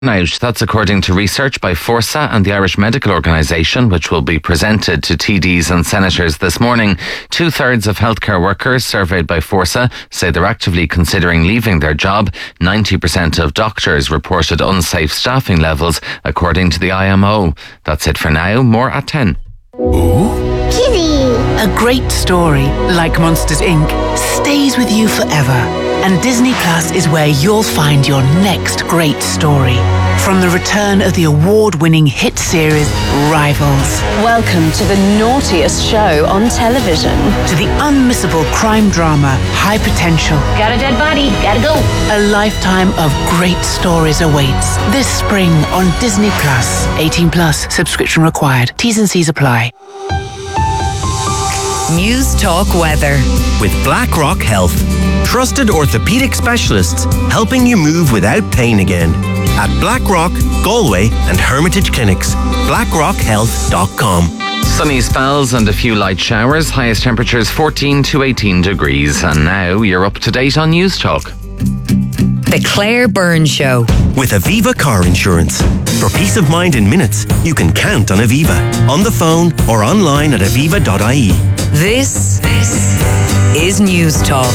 Out. That's according to research by Forsa and the Irish Medical Organisation, which will be presented to TDs and senators this morning. 2/3 of healthcare workers surveyed by Forsa say they're actively considering leaving their job. 90% of doctors reported unsafe staffing levels, according to the IMO. That's it for now. More at 10. Kitty. A great story, like Monsters Inc., stays with you forever. And Disney Plus is where you'll find your next great story. From the return of the award-winning hit series Rivals. Welcome to the naughtiest show on television. To the unmissable crime drama High Potential. Got a dead body. Gotta go. A lifetime of great stories awaits this spring on Disney Plus. 18 plus, subscription required. T's and C's apply. News Talk Weather with BlackRock Health. Trusted orthopedic specialists helping you move without pain again. At BlackRock, Galway and Hermitage Clinics. BlackRockHealth.com. Sunny spells and a few light showers. Highest temperatures 14 to 18 degrees. And now you're up to date on News Talk. The Claire Byrne Show. With Aviva Car Insurance. For peace of mind in minutes, you can count on Aviva. On the phone or online at aviva.ie. This is News Talk.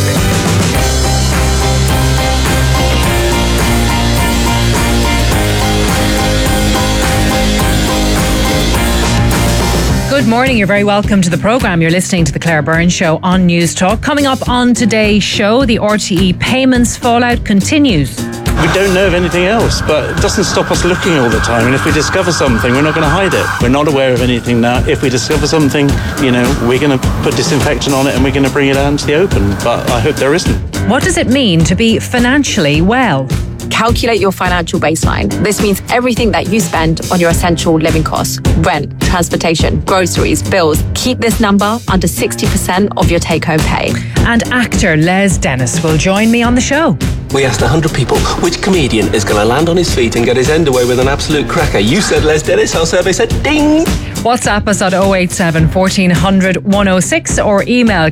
Good morning, you're very welcome to the programme. You're listening to the Claire Byrne Show on News Talk. Coming up on today's show, the RTE payments fallout continues. We don't know of anything else, but it doesn't stop us looking all the time. And if we discover something, we're not going to hide it. We're not aware of anything now. If we discover something, we're going to put disinfectant on it and we're going to bring it out into the open. But I hope there isn't. What does it mean to be financially well? Calculate your financial baseline. This means everything that you spend on your essential living costs: rent, transportation, groceries, bills. Keep this number under 60% of your take-home pay. And actor Les Dennis will join me on the show. We asked 100 people which comedian is going to land on his feet and get his end away with an absolute cracker. You said Les Dennis, our survey said ding! WhatsApp us at 087 1400 106 or email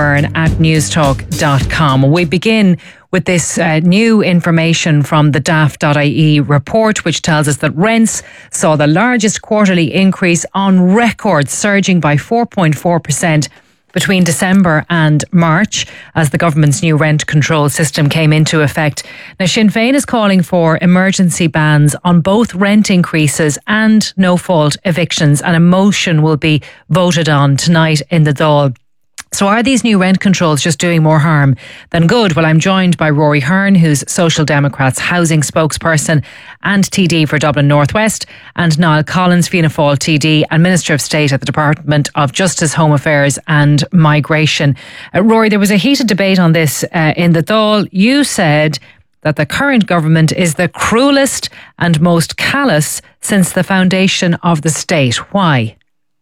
clairebyrne@newstalk.com. We begin with this new information from the daft.ie report, which tells us that rents saw the largest quarterly increase on record, surging by 4.4% between December and March as the government's new rent control system came into effect. Now, Sinn Féin is calling for emergency bans on both rent increases and no-fault evictions, and a motion will be voted on tonight in the Dáil. So are these new rent controls just doing more harm than good? Well, I'm joined by Rory Hearn, who's Social Democrats housing spokesperson and TD for Dublin North West, and Niall Collins, Fianna Fáil TD and Minister of State at the Department of Justice, Home Affairs and Migration. Rory, there was a heated debate on this in the Dáil. You said that the current government is the cruelest and most callous since the foundation of the state. Why?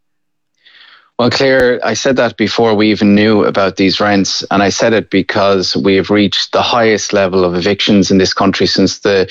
Well, Claire, I said that before we even knew about these rents, and I said it because we have reached the highest level of evictions in this country since the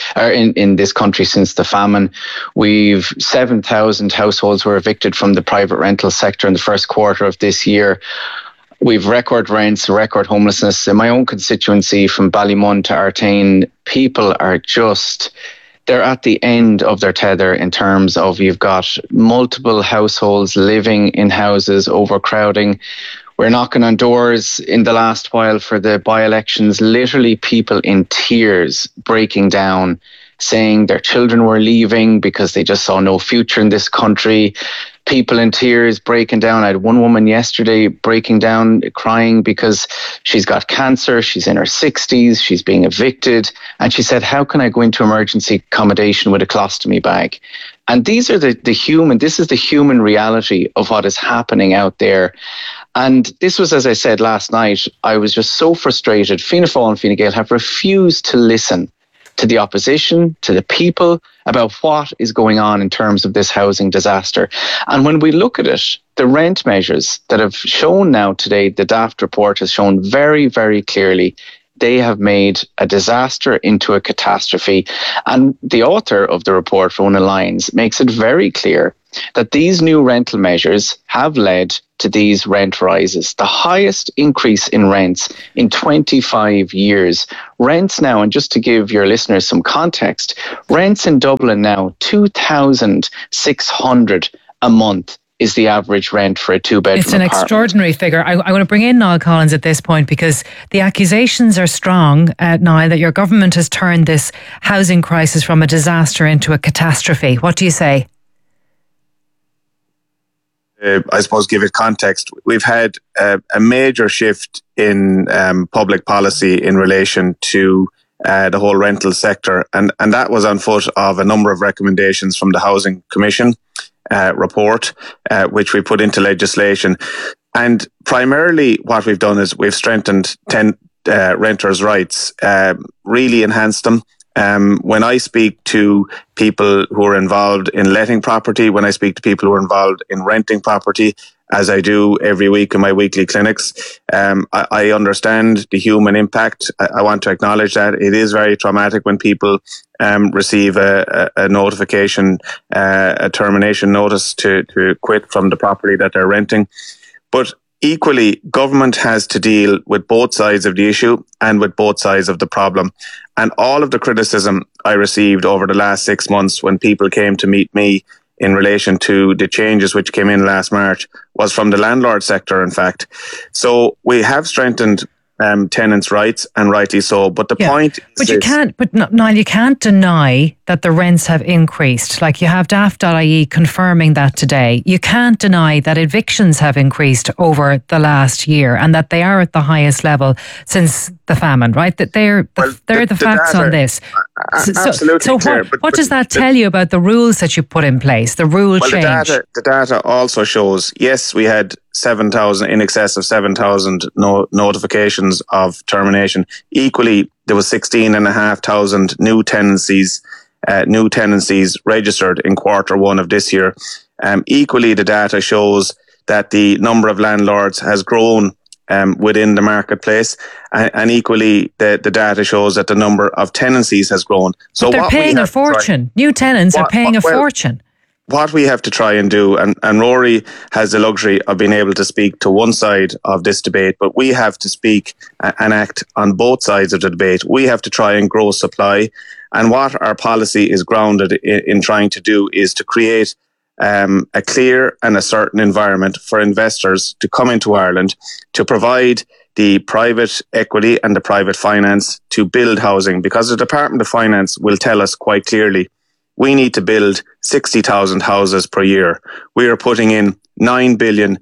famine. We've 7,000 households were evicted from the private rental sector in the first quarter of this year. We've record rents, record homelessness. In my own constituency, from Ballymun to Artane, people are they're at the end of their tether in terms of you've got multiple households living in houses, overcrowding. We're knocking on doors in the last while for the by-elections, literally people in tears breaking down, saying their children were leaving because they just saw no future in this country. People in tears breaking down. I had one woman yesterday breaking down, crying because she's got cancer. She's in her 60s. She's being evicted. And she said, how can I go into emergency accommodation with a colostomy bag? And these are this is the human reality of what is happening out there. And this was, as I said last night, I was just so frustrated. Fianna Fáil and Fine Gael have refused to listen to the opposition, to the people, about what is going on in terms of this housing disaster. And when we look at it, the rent measures that have shown now today, the Daft report has shown very, very clearly they have made a disaster into a catastrophe. And the author of the report, Rona Lyons, makes it very clear that these new rental measures have led to these rent rises, the highest increase in rents in 25 years. Rents now, and just to give your listeners some context, rents in Dublin now, 2,600 a month is the average rent for a two-bedroom It's an apartment. extraordinary figure. I want to bring in Niall Collins at this point because the accusations are strong, Niall, that your government has turned this housing crisis from a disaster into a catastrophe. What do you say? I suppose give it context. We've had a major shift in public policy in relation to the whole rental sector, and that was on foot of a number of recommendations from the Housing Commission report, which we put into legislation. And primarily what we've done is we've strengthened renters' rights, really enhanced them. When I speak to people who are involved in letting property, when I speak to people who are involved in renting property, as I do every week in my weekly clinics, I understand the human impact. I want to acknowledge that it is very traumatic when people receive a notification, a termination notice to quit from the property that they're renting. But equally, government has to deal with both sides of the issue and with both sides of the problem. And all of the criticism I received over the last 6 months when people came to meet me in relation to the changes which came in last March was from the landlord sector, in fact. So we have strengthened tenants' rights, and rightly so. But the point is... Niall, you can't deny that the rents have increased. Like, you have Daft.ie confirming that today. You can't deny that evictions have increased over the last year and that they are at the highest level since the famine, right? That they're the facts on this. Absolutely. So what does that tell you about the rules that you put in place, the rule change? The data also shows, yes, we had 7,000, in excess of 7,000 notifications of termination. Equally, there was 16,500 new tenancies registered in Q1 of this year. Equally, the data shows that the number of landlords has grown within the marketplace, and equally the data shows that the number of tenancies has grown. So they're paying a fortune. New tenants are paying a fortune. What we have to try and do, and Rory has the luxury of being able to speak to one side of this debate, but we have to speak and act on both sides of the debate. We have to try and grow supply. And what our policy is grounded in trying to do is to create a clear and a certain environment for investors to come into Ireland, to provide the private equity and the private finance to build housing, because the Department of Finance will tell us quite clearly we need to build 60,000 houses per year. We are putting in 9 billion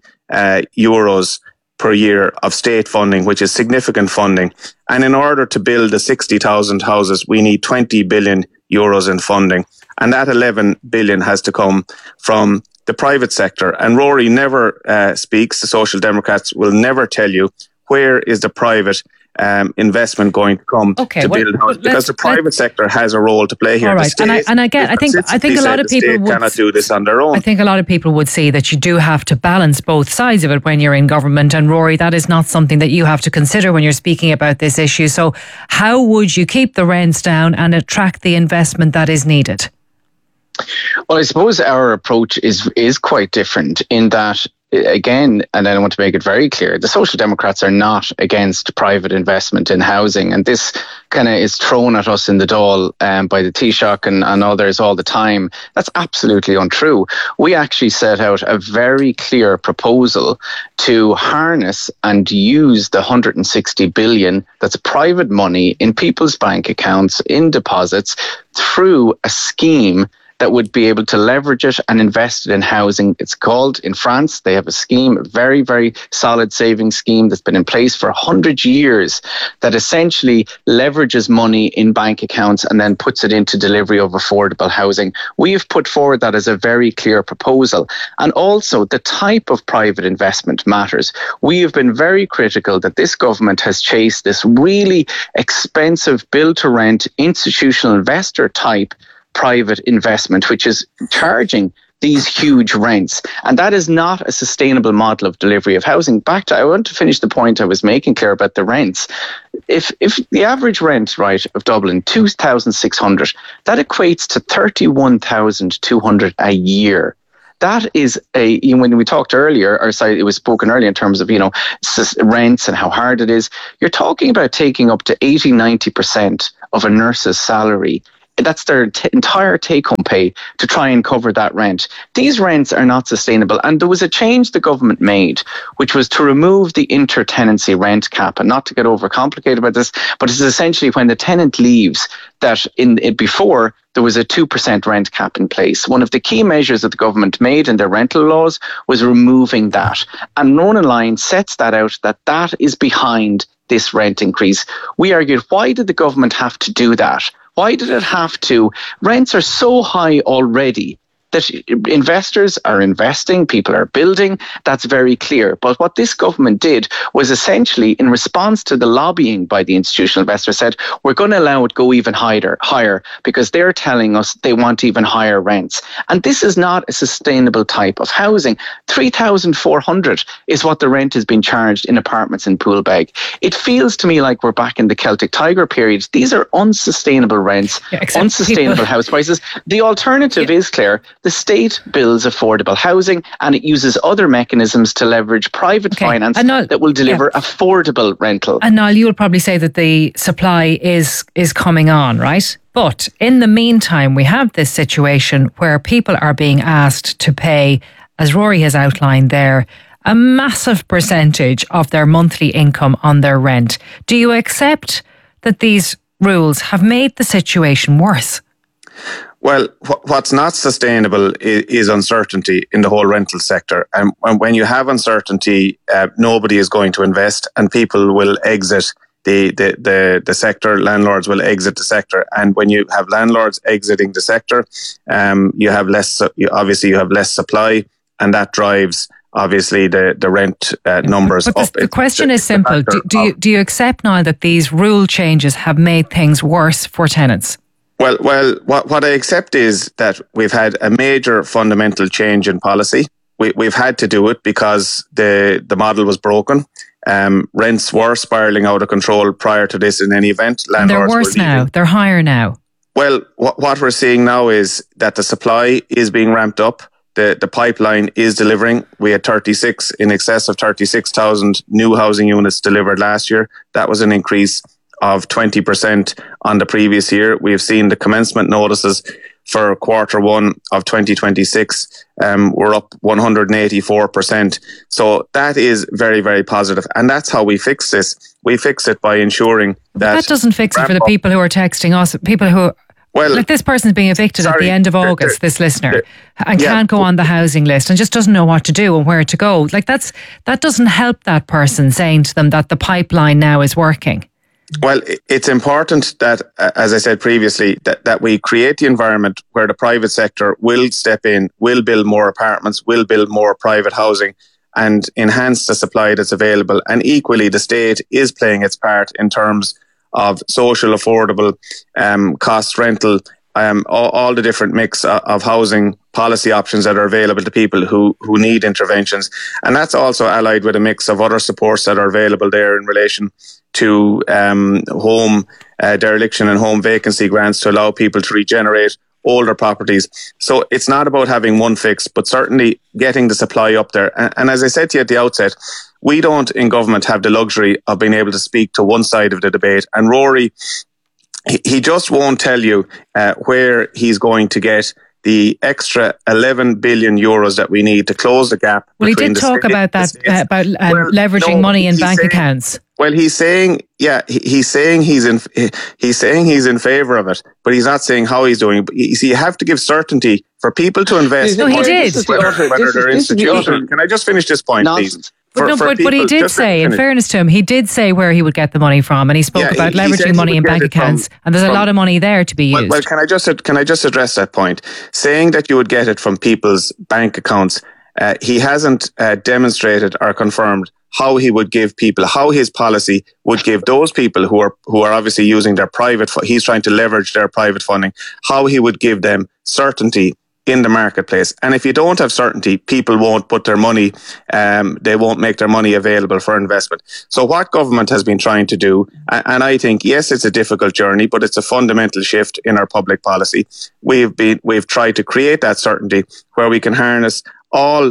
euros per year of state funding, which is significant funding. And in order to build the 60,000 houses, we need 20 billion euros in funding. And that 11 billion has to come from the private sector. And Rory never speaks, the Social Democrats will never tell you where is the private investment going to come to build houses, because the private sector has a role to play here. All right, I think a lot of people would cannot do this on their own. I think a lot of people would say that you do have to balance both sides of it when you're in government. And Rory, that is not something that you have to consider when you're speaking about this issue. So, how would you keep the rents down and attract the investment that is needed? Well, I suppose our approach is quite different in that, again, and I want to make it very clear, the Social Democrats are not against private investment in housing, and this kind of is thrown at us in the Dáil by the Taoiseach and others all the time. That's absolutely untrue. We actually set out a very clear proposal to harness and use the 160 billion that's private money in people's bank accounts, in deposits, through a scheme that would be able to leverage it and invest it in housing. It's called, in France, they have a scheme, a very, very solid savings scheme that's been in place for 100 years that essentially leverages money in bank accounts and then puts it into delivery of affordable housing. We have put forward that as a very clear proposal. And also, the type of private investment matters. We have been very critical that this government has chased this really expensive build-to-rent institutional investor type private investment, which is charging these huge rents. And that is not a sustainable model of delivery of housing. I want to finish the point I was making clear about the rents. If the average rent, right, of Dublin, 2,600, that equates to 31,200 a year. That is when we talked earlier, it was spoken earlier in terms of, rents and how hard it is. You're talking about taking up to 80, 90% of a nurse's salary. That's their entire take-home pay to try and cover that rent. These rents are not sustainable. And there was a change the government made, which was to remove the inter-tenancy rent cap. And not to get overcomplicated about this, but it's essentially when the tenant leaves, that before there was a 2% rent cap in place. One of the key measures that the government made in their rental laws was removing that. And Ronan Lyon sets that out, that is behind this rent increase. We argued, why did the government have to do that? Why did it have to? Rents are so high already that investors are investing, people are building. That's very clear. But what this government did was essentially, in response to the lobbying by the institutional investor, said, we're going to allow it go even higher because they're telling us they want even higher rents. And this is not a sustainable type of housing. 3,400 is what the rent has been charged in apartments in Poolbeg. It feels to me like we're back in the Celtic Tiger period. These are unsustainable rents, unsustainable house prices. The alternative is, Claire, the state builds affordable housing and it uses other mechanisms to leverage private finance that will deliver affordable rental. And Niall, you will probably say that the supply is coming on, right? But in the meantime, we have this situation where people are being asked to pay, as Rory has outlined there, a massive percentage of their monthly income on their rent. Do you accept that these rules have made the situation worse? Well, what's not sustainable is uncertainty in the whole rental sector. And when you have uncertainty, nobody is going to invest and people will exit the sector. Landlords will exit the sector. And when you have landlords exiting the sector, you have less supply, and that drives obviously the rent numbers up. The question is simple. Do you accept now that these rule changes have made things worse for tenants? Well, what I accept is that we've had a major fundamental change in policy. We've had to do it because the model was broken. Rents were spiralling out of control prior to this in any event. And they're worse now. They're higher now. Well, what we're seeing now is that the supply is being ramped up. The pipeline is delivering. We had in excess of 36,000 new housing units delivered last year. That was an increase of 20% on the previous year. We have seen the commencement notices for quarter one of 2026 were up 184%. So that is very, very positive. And that's how we fix this. We fix it by ensuring that doesn't fix it for the people who are texting us, people who like this person's being evicted at the end of August, this listener, and can't go on the housing list and just doesn't know what to do and where to go. Like that doesn't help that person saying to them that the pipeline now is working. Well, it's important that, as I said previously, that we create the environment where the private sector will step in, will build more apartments, will build more private housing and enhance the supply that's available. And equally, the state is playing its part in terms of social, affordable, cost rental, all the different mix of housing policy options that are available to people who need interventions. And that's also allied with a mix of other supports that are available there in relation to home dereliction and home vacancy grants to allow people to regenerate older properties. So it's not about having one fix, but certainly getting the supply up there. And as I said to you at the outset, we don't in government have the luxury of being able to speak to one side of the debate. And Rory, he just won't tell you where he's going to get the extra 11 billion euros that we need to close the gap. Well, he did talk about that, about leveraging money in bank accounts. Well, he's saying he's in favour of it, but he's not saying how he's doing it. But you see, you have to give certainty for people to invest. No, he did. Whether they're institutional. Can I just finish this point, please? But he did say, in fairness to him, he did say where he would get the money from, and he spoke about leveraging money in bank accounts, and there's a lot of money there to be used. Well, can I just address that point? Saying that you would get it from people's bank accounts, he hasn't demonstrated or confirmed how he would give people, how his policy would give those people who are obviously using their private, he's trying to leverage their private funding, how he would give them certainty in the marketplace. And if you don't have certainty, people won't put their money, they won't make their money available for investment. So what government has been trying to do, and I think, yes, it's a difficult journey, but it's a fundamental shift in our public policy. We've tried to create that certainty where we can harness all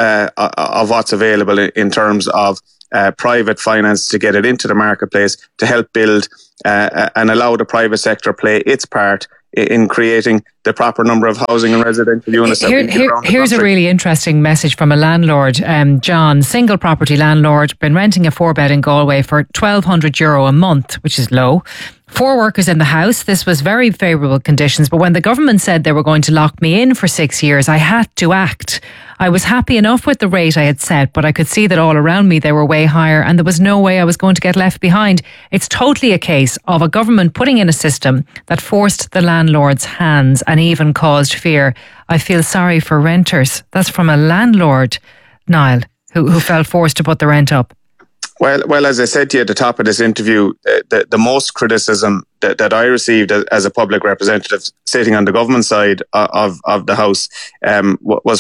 of what's available in terms of private finance to get it into the marketplace, to help build and allow the private sector play its part in creating the proper number of housing and residential units. Here's a really interesting message from a landlord, John, single property landlord, been renting a 4-bed in Galway for €1,200 a month, which is low. 4 workers in the house. This was very favourable conditions, but when the government said they were going to lock me in for 6 years, I had to act. I was happy enough with the rate I had set, but I could see that all around me they were way higher and there was no way I was going to get left behind. It's totally a case of a government putting in a system that forced the landlord's hands and even caused fear. I feel sorry for renters. That's from a landlord, Niall, who felt forced to put the rent up. Well, as I said to you at the top of this interview, the most criticism that I received as a public representative sitting on the government side of the House was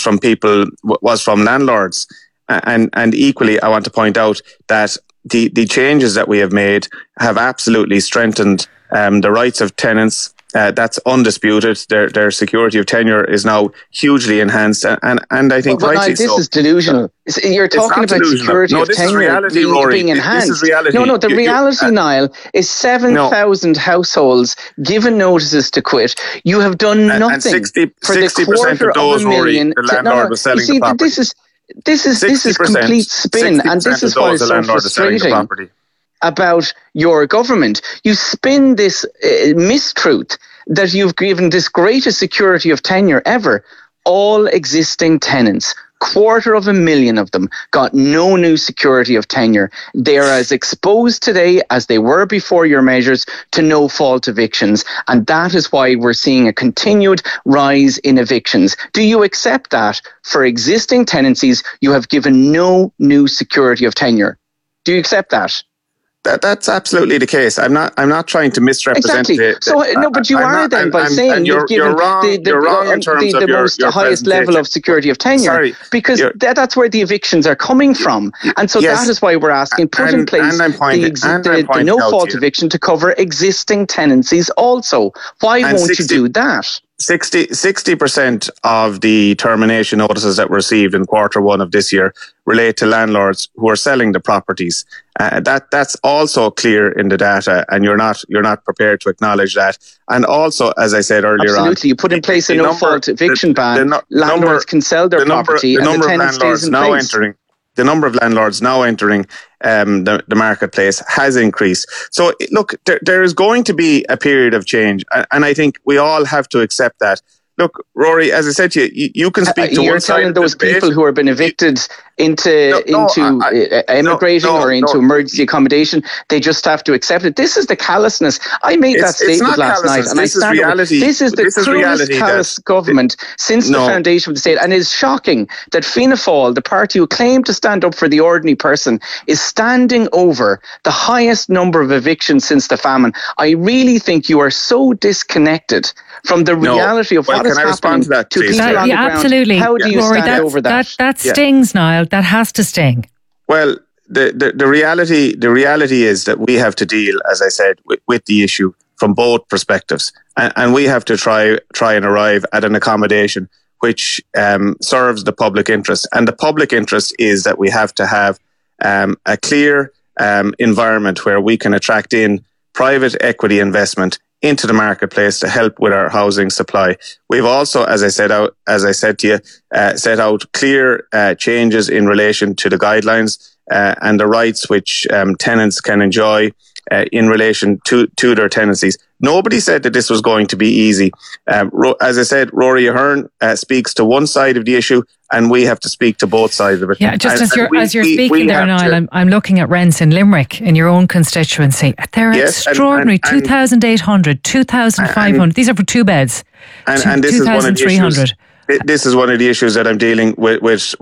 from landlords. And equally, I want to point out that the changes that we have made have absolutely strengthened the rights of tenants. That's undisputed. Their security of tenure is now hugely enhanced, and I think rightly so. This is delusional. You're talking about security of tenure being enhanced. This is reality. No, the reality, Niall, is 7,000 households given notices to quit. You have done nothing and 60% for the quarter of those, of a million. the landlord was selling the property. This is complete spin, and this is why it's so frustrating about your government. You spin this mistruth that you've given this greatest security of tenure ever. All existing tenants, 250,000 of them, got no new security of tenure. They are as exposed today as they were before your measures to no-fault evictions, and that is why we're seeing a continued rise in evictions. Do you accept that for existing tenancies you have given no new security of tenure? Do you accept that? That's absolutely the case. I'm not trying to misrepresent it. But you are then by saying you've given the highest level of security of tenure, because that's where the evictions are coming from, and so that is why we're asking put in place the no-fault eviction to cover existing tenancies also. Why won't you do that? 60% of the termination notices that were received in Q1 of this year relate to landlords who are selling the properties. That's also clear in the data, and you're not prepared to acknowledge that. And also, as I said earlier Absolutely, you put in place a no-fault eviction ban. Landlords can sell their property, and the tenant stays in place. The number of landlords now entering the marketplace has increased. So, look, there is going to be a period of change, and I think we all have to accept that. Look, Rory, as I said to you, you can speak to one side of the debate. You're telling those people who have been evicted into emigrating or into emergency accommodation, they just have to accept it. This is the callousness. I made that statement last night, and I stand up. This is the cruelest callous government since the foundation of the state, and it is shocking that Fianna Fáil, the party who claimed to stand up for the ordinary person, is standing over the highest number of evictions since the famine. I really think you are so disconnected from the reality of what is happening to people on the ground. Absolutely. How do you stand over that? That stings, Niall. That has to sting. Well, the reality is that we have to deal, as I said, with the issue from both perspectives, and we have to try and arrive at an accommodation which serves the public interest. And the public interest is that we have to have a clear environment where we can attract in private equity investment into the marketplace to help with our housing supply. We've also, as I said to you, set out clear changes in relation to the guidelines and the rights which tenants can enjoy in relation to their tenancies. Nobody said that this was going to be easy. As I said, Rory Ahern speaks to one side of the issue, and we have to speak to both sides of it. Yeah, just as you're speaking there, Niall, I'm looking at rents in Limerick, in your own constituency. They're extraordinary. 2,800, 2,500. These are for 2 beds. And this is one of the issues. This is one of the issues that I'm dealing with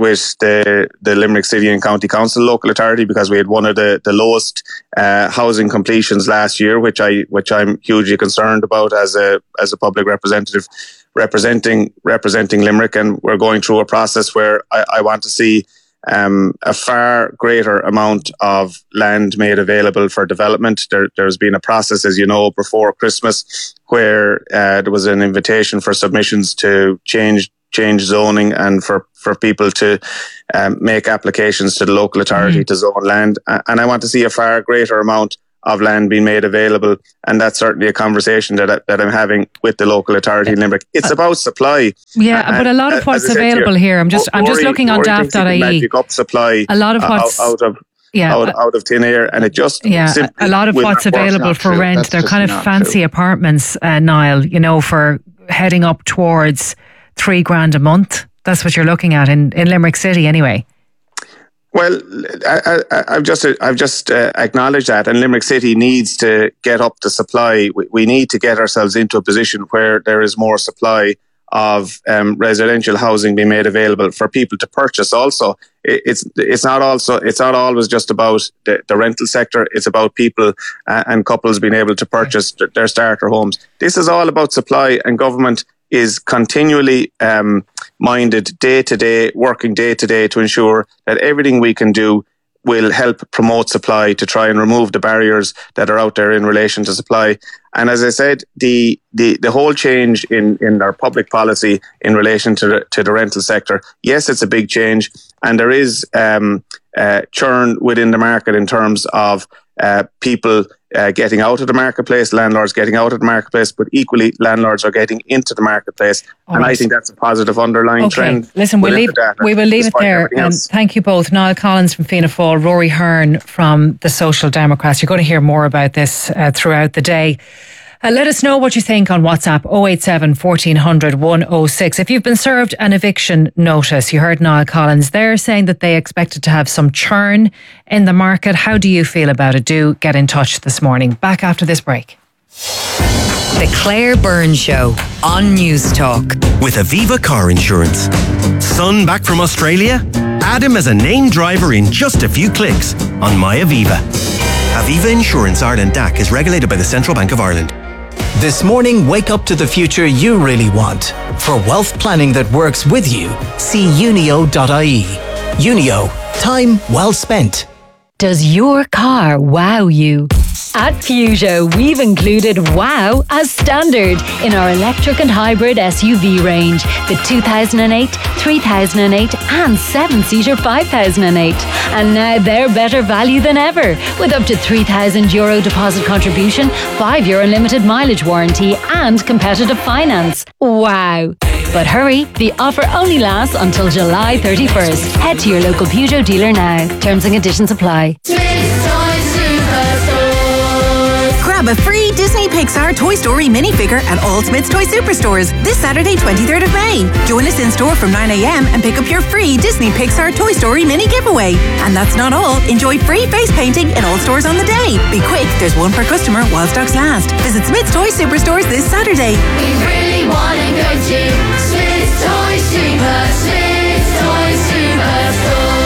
the Limerick City and County Council local authority, because we had one of the lowest housing completions last year, which I'm hugely concerned about as a public representative representing Limerick, and we're going through a process where I want to see a far greater amount of land made available for development. There's been a process, as you know, before Christmas, where there was an invitation for submissions to change zoning and for people to make applications to the local authority to zone land. And I want to see a far greater amount of land being made available, and that's certainly a conversation that I'm having with the local authority in Limerick. It's about supply. Yeah, but a lot of what's available here, I'm just looking on daft.ie. Pick up supply a lot of what's out of thin air, and it just a lot of what's available for rent. They're kind of fancy apartments, Niall. You know, for heading up towards $3,000 a month. That's what you're looking at in Limerick City, anyway. Well, I've just acknowledged that, and Limerick City needs to get up the supply. We need to get ourselves into a position where there is more supply of residential housing being made available for people to purchase. Also, it's not always just about the rental sector. It's about people and couples being able to purchase their starter homes. This is all about supply, and government is continually minded day to day, working day to day to ensure that everything we can do will help promote supply, to try and remove the barriers that are out there in relation to supply. And as I said, the whole change in our public policy in relation to the rental sector, yes, it's a big change, and there is churn within the market in terms of people getting out of the marketplace, landlords getting out of the marketplace, but equally landlords are getting into the marketplace. I think that's a positive underlying trend. Listen, we will leave it there. Thank you both. Niall Collins from Fianna Fáil, Rory Hearn from the Social Democrats. You're going to hear more about this throughout the day. Let us know what you think on WhatsApp 087 1400 106. If you've been served an eviction notice, you heard Niall Collins there saying that they expected to have some churn in the market. How do you feel about it? Do get in touch this morning. Back after this break. The Claire Byrne Show on News Talk. With Aviva Car Insurance. Son back from Australia? Add him as a named driver in just a few clicks on My Aviva. Aviva Insurance Ireland DAC is regulated by the Central Bank of Ireland. This morning, wake up to the future you really want. For wealth planning that works with you, see unio.ie. Unio, time well spent. Does your car wow you? At Peugeot, we've included wow as standard in our electric and hybrid SUV range. The 2008, 3008 and 7-seater 5008. And now they're better value than ever, with up to €3,000 deposit contribution, 5-year unlimited mileage warranty and competitive finance. Wow! But hurry, the offer only lasts until July 31st. Head to your local Peugeot dealer now. Terms and conditions apply. Grab a free Disney Pixar Toy Story minifigure at all Smith's Toy Superstores this Saturday, 23rd of May. Join us in store from 9 a.m. and pick up your free Disney Pixar Toy Story mini giveaway. And that's not all. Enjoy free face painting in all stores on the day. Be quick, there's one per customer while stocks last. Visit Smith's Toy Superstores this Saturday. We really want to go to Smith's Toy Superstores.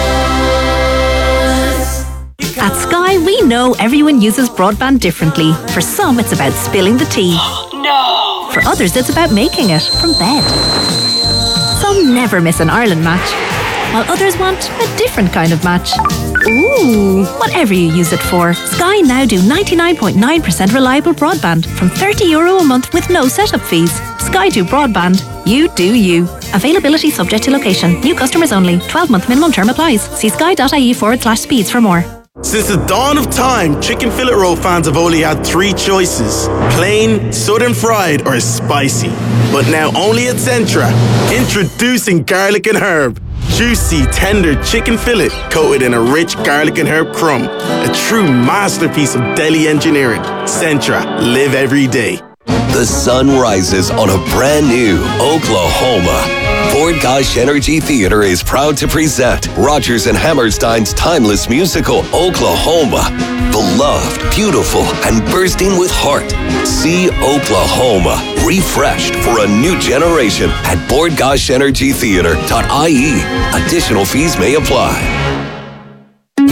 At Sky, we know everyone uses broadband differently. For some, it's about spilling the tea. No! For others, it's about making it from bed. Some never miss an Ireland match, while others want a different of match. Ooh, whatever you use it for, Sky now do 99.9% reliable broadband from €30 a month with no setup fees. Sky do broadband. You do you. Availability subject to location. New customers only. 12-month minimum term applies. See sky.ie/speeds for more. Since the dawn of time, chicken fillet roll fans have only had 3 choices: plain, southern fried, or spicy. But now only at Centra, introducing garlic and herb. Juicy, tender chicken fillet coated in a rich garlic and herb crumb. A true masterpiece of deli engineering. Centra, live every day. The sun rises on a brand new Oklahoma. Ford Gosh Energy Theatre is proud to present Rodgers and Hammerstein's timeless musical, Oklahoma. Beloved, beautiful, and bursting with heart. See Oklahoma, refreshed for a new generation at BoardGoshEnergyTheatre.ie. Additional fees may apply.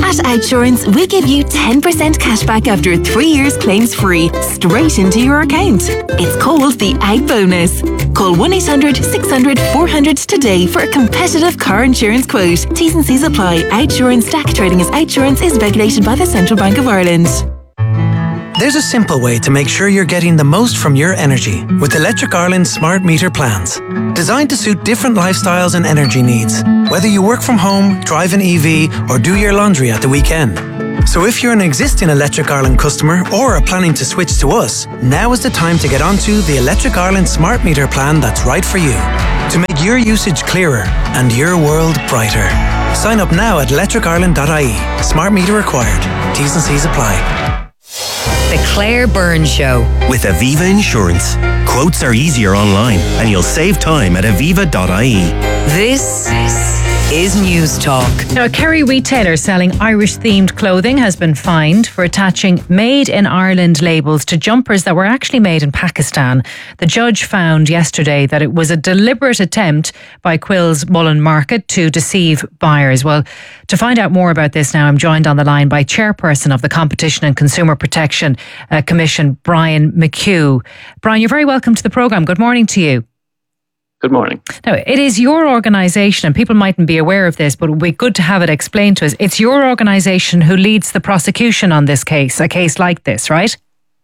At Outsurance, we give you 10% cashback after 3 years claims free, straight into your account. It's called the Out Bonus. Call 1-800-600-400 today for a competitive car insurance quote. T's and C's apply. Outsurance DAC trading as Outsurance is regulated by the Central Bank of Ireland. There's a simple way to make sure you're getting the most from your energy with Electric Ireland's smart meter plans. Designed to suit different lifestyles and energy needs, whether you work from home, drive an EV, or do your laundry at the weekend. So if you're an existing Electric Ireland customer or are planning to switch to us, now is the time to get onto the Electric Ireland smart meter plan that's right for you. To make your usage clearer and your world brighter. Sign up now at electricireland.ie. Smart meter required. T's and C's apply. The Claire Byrne Show. With Aviva Insurance. Quotes are easier online and you'll save time at aviva.ie. This is News Talk. Now, a Kerry retailer selling Irish-themed clothing has been fined for attaching Made in Ireland labels to jumpers that were actually made in Pakistan. The judge found yesterday that it was a deliberate attempt by Quill's Mullen Market to deceive buyers. Well, to find out more about this now, I'm joined on the line by Chairperson of the Competition and Consumer Protection Commission, Brian McHugh. Brian, you're very welcome to the programme. Good morning to you. Good morning. Now, it is your organisation, and people mightn't be aware of this, but it would be good to have it explained to us. It's your organisation who leads the prosecution on this case, a case like this, right?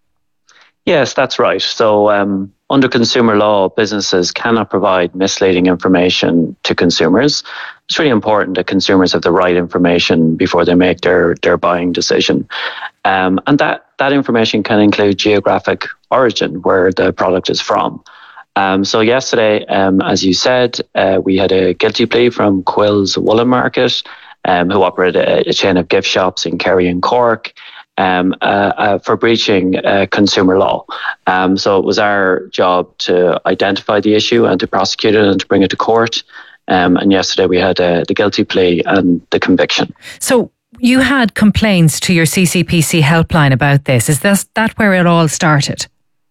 Yes, that's right. So under consumer law, businesses cannot provide misleading information to consumers. It's really important that consumers have the right information before they make their buying decision. And that information can include geographic origin, where the product is from. So yesterday, as you said, we had a guilty plea from Quill's Mullen Market, who operate a chain of gift shops in Kerry and Cork, for breaching consumer law. So it was our job to identify the issue and to prosecute it and to bring it to court. And yesterday we had the guilty plea and the conviction. So you had complaints to your CCPC helpline about this. Is that where it all started?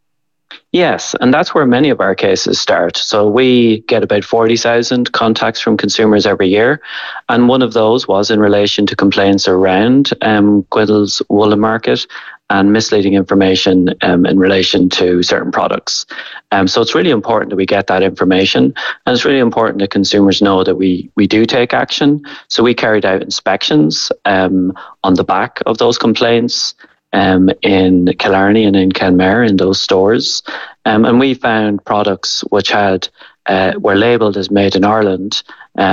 Yes, and that's where many of our cases start. So we get about 40,000 contacts from consumers every year, and one of those was in relation to complaints around Quill's Mullen Market and misleading information in relation to certain products. So it's really important that we get that information, and it's really important that consumers know that we do take action. So we carried out inspections on the back of those complaints in Killarney and in Kenmare in those stores. And we found products which had were labelled as made in Ireland,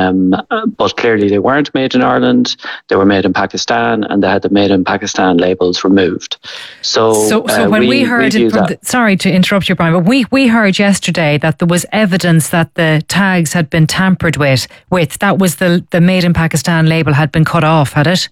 but clearly they weren't made in Ireland. They were made in Pakistan, and they had the made in Pakistan labels removed. So when we heard it, sorry to interrupt you, Brian, but we heard yesterday that there was evidence that the tags had been tampered with. That was the made in Pakistan label had been cut off, had it?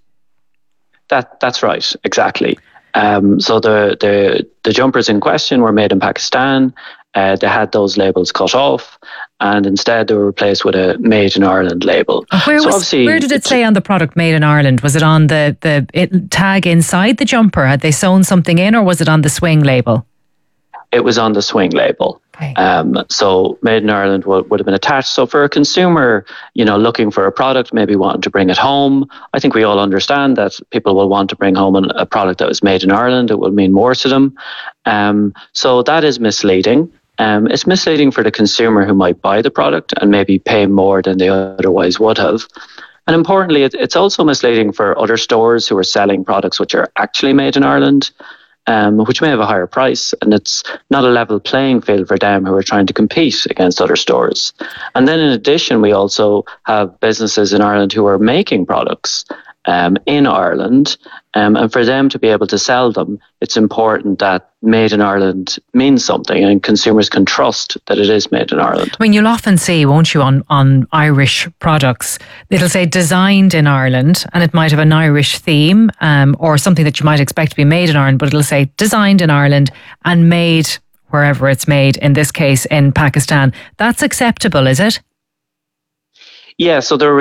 That's right, exactly. So the jumpers in question were made in Pakistan. They had those labels cut off, and instead they were replaced with a Made in Ireland label. Where did it say on the product Made in Ireland? Was it on the tag inside the jumper? Had they sewn something in, or was it on the swing label? It was on the swing label. Okay. So Made in Ireland would have been attached. So for a consumer, looking for a product, maybe wanting to bring it home, I think we all understand that people will want to bring home a product that was made in Ireland. It will mean more to them. So that is misleading. It's misleading for the consumer who might buy the product and maybe pay more than they otherwise would have. And importantly, it's also misleading for other stores who are selling products which are actually made in Ireland, which may have a higher price, and it's not a level playing field for them who are trying to compete against other stores. And then in addition, we also have businesses in Ireland who are making products in Ireland, and for them to be able to sell them, it's important that made in Ireland means something and consumers can trust that it is made in Ireland. I mean, you'll often see, won't you, on Irish products, it'll say designed in Ireland, and it might have an Irish theme or something that you might expect to be made in Ireland, but it'll say designed in Ireland and made wherever it's made, in this case in Pakistan. That's acceptable, is it? Yeah, so there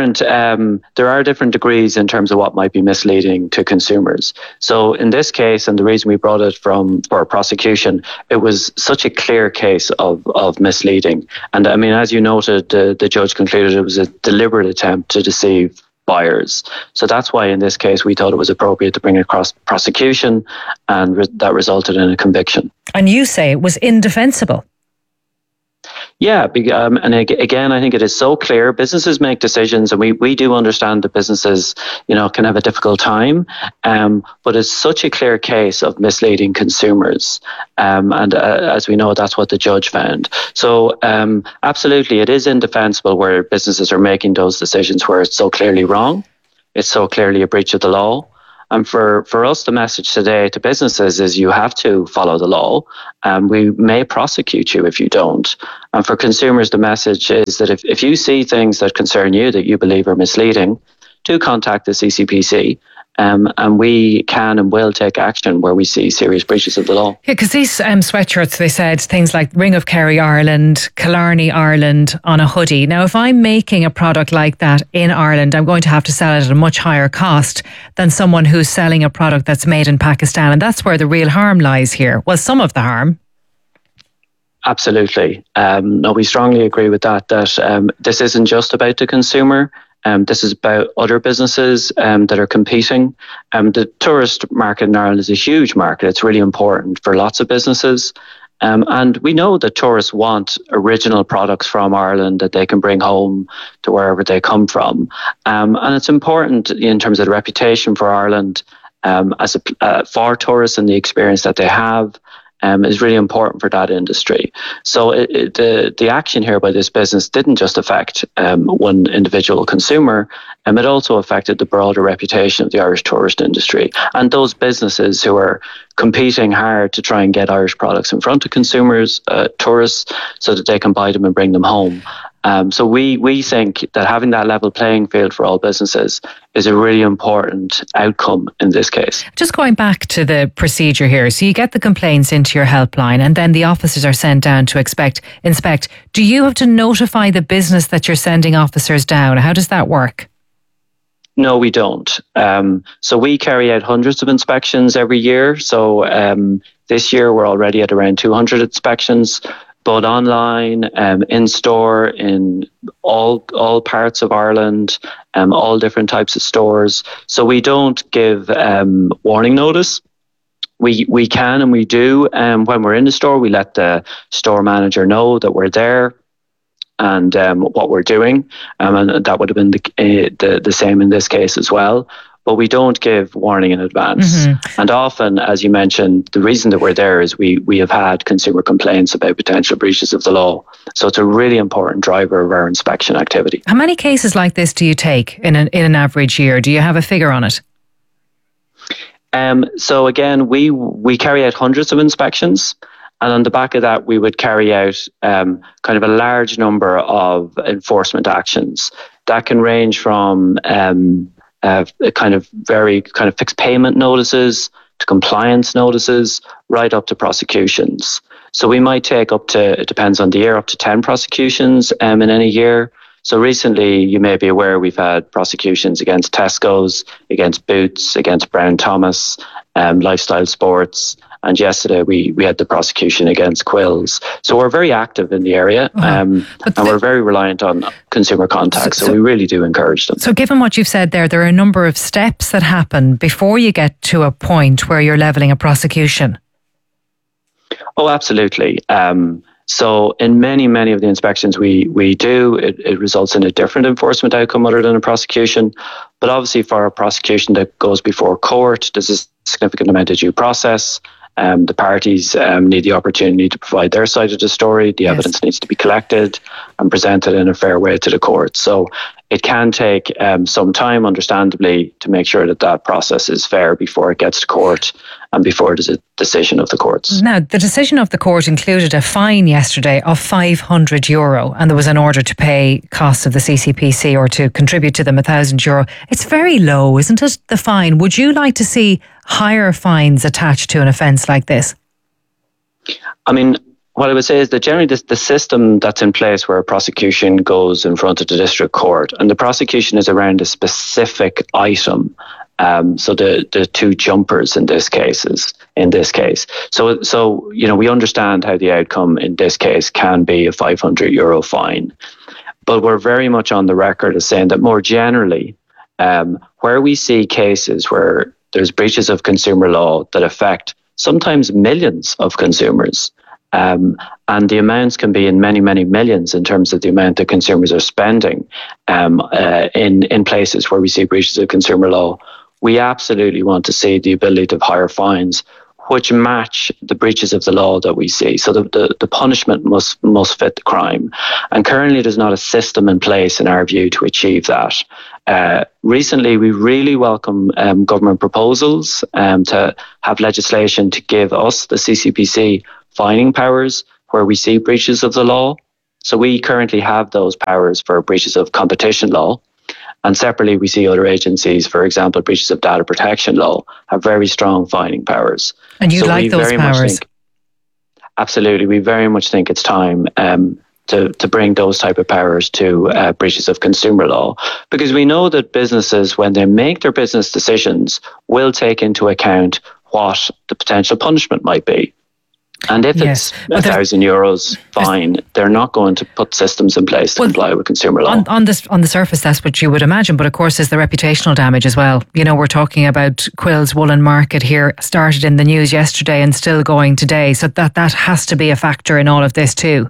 are different degrees in terms of what might be misleading to consumers. So in this case, and the reason we brought it for prosecution, it was such a clear case of misleading. And I mean, as you noted, the judge concluded it was a deliberate attempt to deceive buyers. So that's why in this case we thought it was appropriate to bring it across prosecution, and that resulted in a conviction. And you say it was indefensible. Yeah, and again, I think it is so clear. Businesses make decisions, and we do understand that businesses, can have a difficult time. But it's such a clear case of misleading consumers, and as we know, that's what the judge found. So, absolutely, it is indefensible where businesses are making those decisions where it's so clearly wrong, it's so clearly a breach of the law. And for us, the message today to businesses is you have to follow the law, and we may prosecute you if you don't. And for consumers, the message is that if you see things that concern you that you believe are misleading, do contact the CCPC. And we can and will take action where we see serious breaches of the law. Yeah, because these sweatshirts, they said things like Ring of Kerry Ireland, Killarney Ireland on a hoodie. Now, if I'm making a product like that in Ireland, I'm going to have to sell it at a much higher cost than someone who's selling a product that's made in Pakistan. And that's where the real harm lies here. Well, some of the harm. Absolutely. No, we strongly agree with that this isn't just about the consumer. This is about other businesses that are competing. The tourist market in Ireland is a huge market. It's really important for lots of businesses. And we know that tourists want original products from Ireland that they can bring home to wherever they come from. And it's important in terms of the reputation for Ireland for tourists and the experience that they have. Is really important for that industry. So the action here by this business didn't just affect one individual consumer, it also affected the broader reputation of the Irish tourist industry and those businesses who are competing hard to try and get Irish products in front of consumers, tourists, so that they can buy them and bring them home. So we think that having that level playing field for all businesses is a really important outcome in this case. Just going back to the procedure here. So you get the complaints into your helpline and then the officers are sent down to inspect. Do you have to notify the business that you're sending officers down? How does that work? No, we don't. So we carry out hundreds of inspections every year. So this year we're already at around 200 inspections. But online, in store, in all parts of Ireland, all different types of stores. So we don't give warning notice. We can and we do. When we're in the store, we let the store manager know that we're there and what we're doing. And that would have been the same in this case as well. But we don't give warning in advance. Mm-hmm. And often, as you mentioned, the reason that we're there is we have had consumer complaints about potential breaches of the law. So it's a really important driver of our inspection activity. How many cases like this do you take in an average year? Do you have a figure on it? So again, we carry out hundreds of inspections. And on the back of that, we would carry out kind of a large number of enforcement actions. That can range from kind of fixed payment notices to compliance notices, right up to prosecutions. So we might take up to, it depends on the year, up to 10 prosecutions in any year. So recently, you may be aware, we've had prosecutions against Tesco's, against Boots, against Brown Thomas, Lifestyle Sports. And yesterday we had the prosecution against Quills. So we're very active in the area and we're very reliant on consumer contact. So we really do encourage them. So given what you've said there are a number of steps that happen before you get to a point where you're levelling a prosecution. Oh, absolutely. So in many of the inspections we do, it results in a different enforcement outcome other than a prosecution. But obviously for a prosecution that goes before court, there's a significant amount of due process. The parties need the opportunity to provide their side of the story. The evidence needs to be collected and presented in a fair way to the court. So it can take some time, understandably, to make sure that process is fair before it gets to court and before there's a decision of the courts. Now, the decision of the court included a fine yesterday of €500 and there was an order to pay costs of the CCPC or to contribute to them €1,000. It's very low, isn't it, the fine? Would you like to see higher fines attached to an offence like this? I mean, what I would say is that generally the system that's in place where a prosecution goes in front of the district court and the prosecution is around a specific item. So the two jumpers in this case. So we understand how the outcome in this case can be a €500 fine. But we're very much on the record as saying that more generally, where we see cases where there's breaches of consumer law that affect sometimes millions of consumers. And the amounts can be in many, many millions in terms of the amount that consumers are spending in places where we see breaches of consumer law. We absolutely want to see the ability to have higher fines which match the breaches of the law that we see. So the punishment must fit the crime. And currently there's not a system in place, in our view, to achieve that. Recently, we really welcome government proposals to have legislation to give us, the CCPC, fining powers where we see breaches of the law. So we currently have those powers for breaches of competition law. And separately, we see other agencies, for example, breaches of data protection law, have very strong fining powers. And you like those powers? Absolutely. We very much think it's time to bring those type of powers to breaches of consumer law, because we know that businesses, when they make their business decisions, will take into account what the potential punishment might be. And if it's €1,000 fine, they're not going to put systems in place to comply with consumer law. On the surface, that's what you would imagine. But of course, there's the reputational damage as well. You know, we're talking about Quill's Woolen Market here, started in the news yesterday and still going today. So that has to be a factor in all of this too.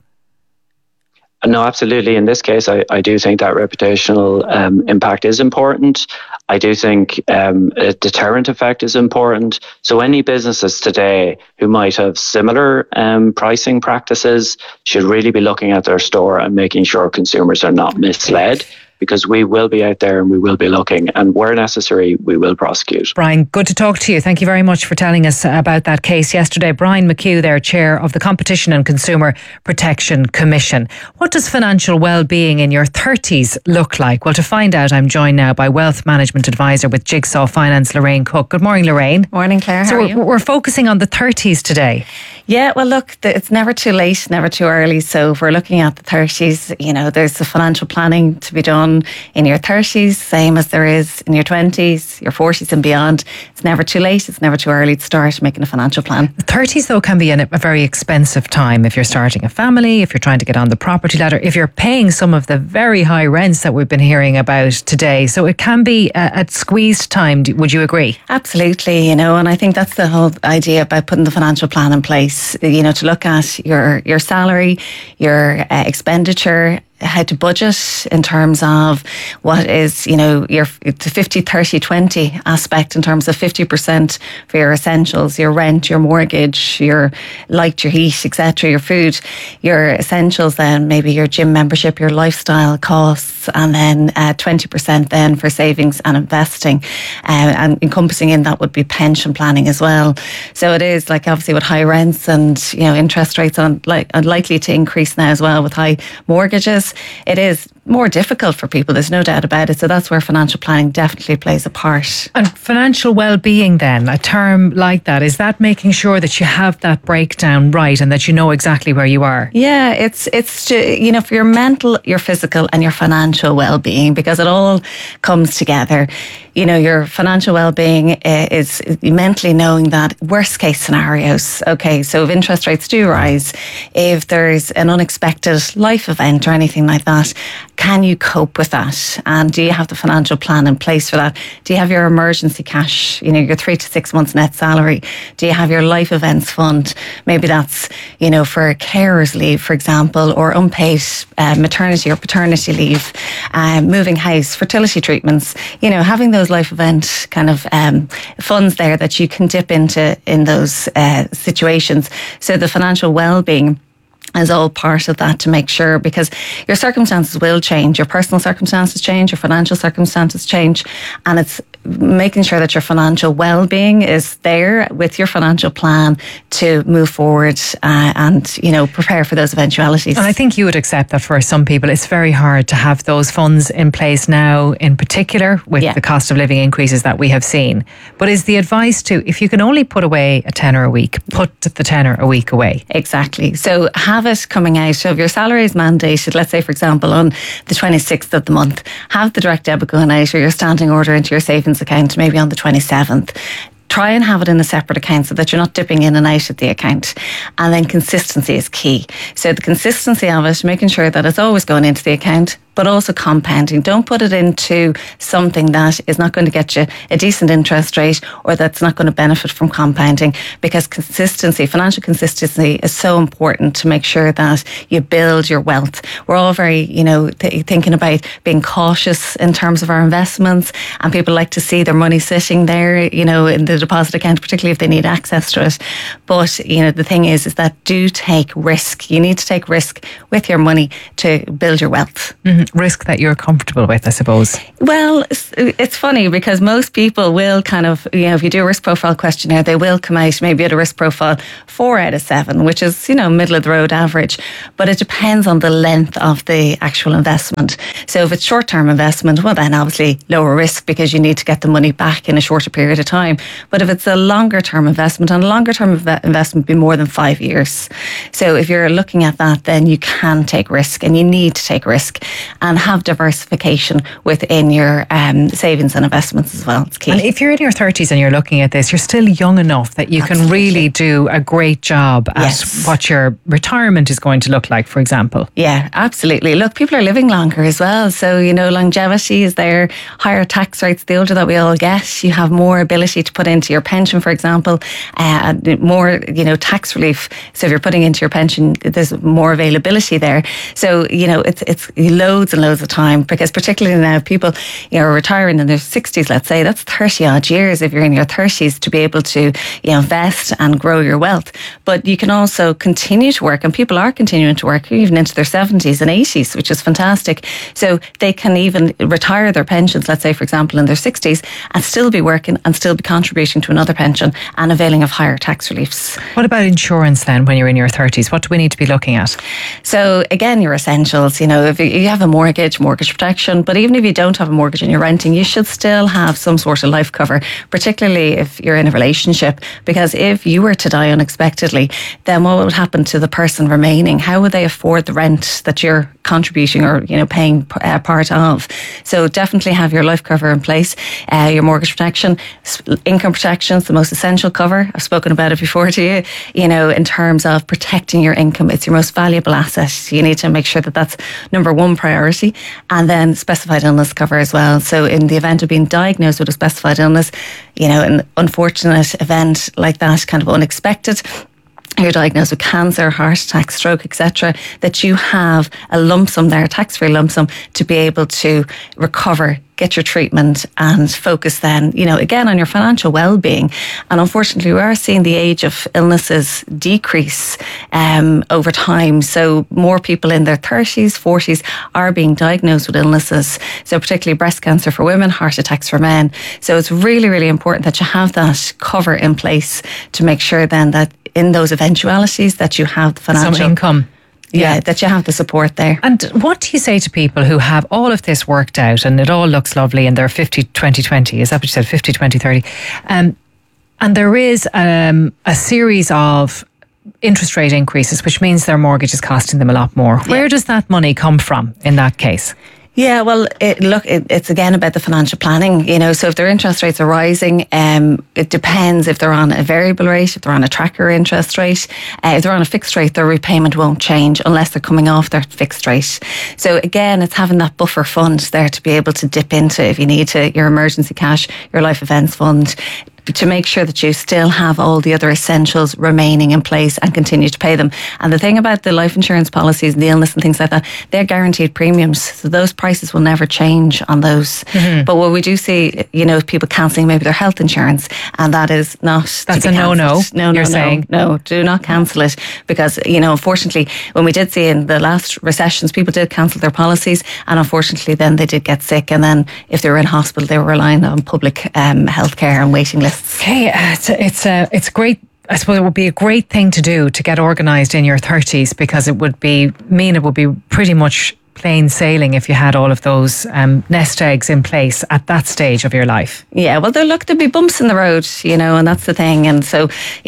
No, absolutely. In this case, I do think that reputational impact is important. I do think a deterrent effect is important. So any businesses today who might have similar pricing practices should really be looking at their store and making sure consumers are not misled, because we will be out there and we will be looking, and where necessary, we will prosecute. Brian, good to talk to you. Thank you very much for telling us about that case yesterday. Brian McHugh there, Chair of the Competition and Consumer Protection Commission. What does financial well-being in your 30s look like? Well, to find out, I'm joined now by Wealth Management Advisor with Jigsaw Finance, Lorraine Cook. Good morning, Lorraine. Morning, Claire. How are you? We're focusing on the 30s today. Yeah, well, look, it's never too late, never too early. So if we're looking at the 30s, you know, there's the financial planning to be done in your 30s, same as there is in your 20s, your 40s and beyond. It's never too late. It's never too early to start making a financial plan. The 30s, though, can be a very expensive time if you're starting a family, if you're trying to get on the property ladder, if you're paying some of the very high rents that we've been hearing about today. So it can be a squeezed time. Would you agree? Absolutely, you know, and I think that's the whole idea about putting the financial plan in place. You know, to look at your salary, your expenditure, how to budget in terms of what is, you know, your 50, 30, 20 aspect in terms of 50% for your essentials, your rent, your mortgage, your light, your heat, etc., your food, your essentials, then maybe your gym membership, your lifestyle costs, and then 20% then for savings and investing, and encompassing in that would be pension planning as well. So it is like, obviously with high rents and, you know, interest rates are likely to increase now as well with high mortgages. It is more difficult for people, there's no doubt about it. So that's where financial planning definitely plays a part. And financial well-being then, a term like that, is that making sure that you have that breakdown right and that you know exactly where you are? Yeah, it's you know, for your mental, your physical and your financial well-being, because it all comes together. You know, your financial well-being is mentally knowing that worst case scenarios. Okay, so if interest rates do rise, if there's an unexpected life event or anything like that, can you cope with that? And do you have the financial plan in place for that? Do you have your emergency cash, you know, your 3 to 6 months net salary? Do you have your life events fund? Maybe that's, you know, for carers leave, for example, or unpaid maternity or paternity leave, moving house, fertility treatments, you know, having those life event kind of funds there that you can dip into in those situations. So the financial well-being is all part of that, to make sure, because your circumstances will change, your personal circumstances change, your financial circumstances change, and it's making sure that your financial well-being is there with your financial plan to move forward and, you know, prepare for those eventualities. And I think you would accept that for some people it's very hard to have those funds in place now, in particular with the cost of living increases that we have seen. But is the advice to, if you can only put away a tenner a week, put the tenner a week away? Exactly. So have it coming out. So if your salary is mandated, let's say, for example, on the 26th of the month, have the direct debit going out or your standing order into your savings account maybe on the 27th. Try and have it in a separate account so that you're not dipping in and out of the account. And then consistency is key. So the consistency of it, making sure that it's always going into the account, but also compounding. Don't put it into something that is not going to get you a decent interest rate or that's not going to benefit from compounding, because consistency, financial consistency is so important to make sure that you build your wealth. We're all very, thinking about being cautious in terms of our investments, and people like to see their money sitting there, in the deposit account, particularly if they need access to it. But, the thing is that do take risk. You need to take risk with your money to build your wealth. Mm-hmm. Risk that you're comfortable with, I suppose. Well, it's funny because most people will kind of, if you do a risk profile questionnaire, they will come out maybe at a risk profile 4 out of 7, which is, middle of the road average. But it depends on the length of the actual investment. So if it's short-term investment, well then obviously lower risk because you need to get the money back in a shorter period of time. But if it's a longer-term investment, and a longer-term investment be more than 5 years. So if you're looking at that, then you can take risk, and you need to take risk and have diversification within your savings and investments as well. It's key. And if you're in your 30s and you're looking at this, you're still young enough that you can really do a great job at what your retirement is going to look like, for example. Yeah, absolutely. Look, people are living longer as well. So, longevity is there, higher tax rates. The older that we all get, you have more ability to put into your pension, for example, more, tax relief. So if you're putting into your pension, there's more availability there. So, it's loads and loads of time, because particularly now people, are retiring in their 60s, let's say, that's 30 odd years if you're in your 30s to be able to, invest and grow your wealth. But you can also continue to work, and people are continuing to work even into their 70s and 80s, which is fantastic. So they can even retire their pensions, let's say, for example, in their 60s, and still be working and still be contributing to another pension and availing of higher tax reliefs. What about insurance then when you're in your 30s? What do we need to be looking at? So again, your essentials, if you have a mortgage protection, but even if you don't have a mortgage and you're renting, you should still have some sort of life cover, particularly if you're in a relationship, because if you were to die unexpectedly, then what would happen to the person remaining? How would they afford the rent that you're contributing or, paying part of? So definitely have your life cover in place, your mortgage protection, income protection is the most essential cover. I've spoken about it before to you, in terms of protecting your income. It's your most valuable asset. You need to make sure that that's number one priority. And then specified illness cover as well. So in the event of being diagnosed with a specified illness, an unfortunate event like that, kind of unexpected, you're diagnosed with cancer, heart attack, stroke, etc., that you have a lump sum there, a tax-free lump sum, to be able to recover, get your treatment, and focus then, again, on your financial well-being. And unfortunately, we are seeing the age of illnesses decrease over time. So more people in their 30s, 40s are being diagnosed with illnesses. So particularly breast cancer for women, heart attacks for men. So it's really, really important that you have that cover in place to make sure then that in those eventualities that you have the financial some income. Yeah, that you have the support there. And what do you say to people who have all of this worked out and it all looks lovely and they're 50-20-20? Is that what you said? 50-20-30? And there is a series of interest rate increases, which means their mortgage is costing them a lot more. Where does that money come from in that case? Yeah, well, it's again about the financial planning, so if their interest rates are rising, it depends if they're on a variable rate, if they're on a tracker interest rate. If they're on a fixed rate, their repayment won't change unless they're coming off their fixed rate. So again, it's having that buffer fund there to be able to dip into if you need to, your emergency cash, your life events fund, to make sure that you still have all the other essentials remaining in place and continue to pay them. And the thing about the life insurance policies and the illness and things like that, they're guaranteed premiums. So those prices will never change on those. Mm-hmm. But what we do see, people cancelling maybe their health insurance, and that is not... That's a no-no, you're saying? No, do not cancel it, because, unfortunately, when we did see in the last recessions, people did cancel their policies, and unfortunately then they did get sick, and then if they were in hospital, they were relying on public healthcare and waiting lists. Okay, it's great. I suppose it would be a great thing to do to get organised in your 30s, because it would be pretty much plain sailing if you had all of those nest eggs in place at that stage of your life. Yeah, well, there'll be bumps in the road, and that's the thing. And so,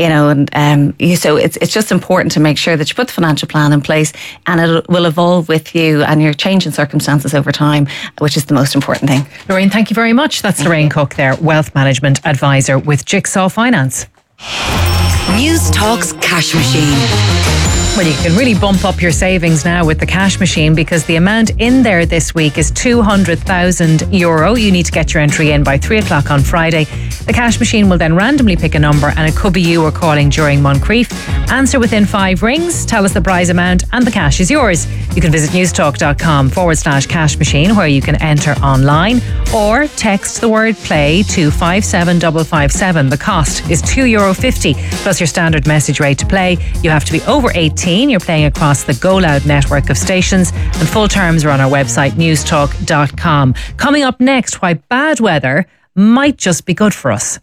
so it's just important to make sure that you put the financial plan in place, and it will evolve with you and your changing circumstances over time, which is the most important thing. Lorraine, thank you very much. That's Lorraine Cook there, Wealth Management Advisor with Jigsaw Finance. News Talk's Cash Machine. Well, you can really bump up your savings now with the cash machine, because the amount in there this week is €200,000. You need to get your entry in by 3 o'clock on Friday. The cash machine will then randomly pick a number, and it could be you or calling during Moncrief. Answer within 5 rings, tell us the prize amount, and the cash is yours. You can visit newstalk.com/cash machine, where you can enter online, or text the word play to 57557. The cost is €2.50 plus your standard message rate to play. You have to be over 18. You're playing across the Go Loud network of stations, and full terms are on our website newstalk.com. Coming up next, why bad weather might just be good for us.